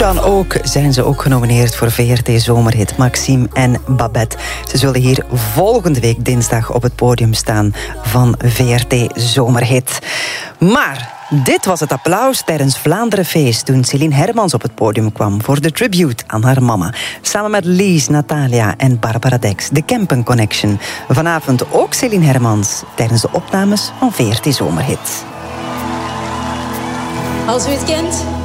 dan ook zijn ze ook genomineerd voor VRT Zomerhit. Maxime en Babette. Ze zullen hier volgende week dinsdag op het podium staan van VRT Zomerhit. Maar dit was het applaus tijdens Vlaanderen Feest toen Céline Hermans op het podium kwam voor de tribute aan haar mama. Samen met Lies, Natalia en Barbara Dex, de Kempen Connection. Vanavond ook Céline Hermans tijdens de opnames van VRT Zomerhit. Als u het kent,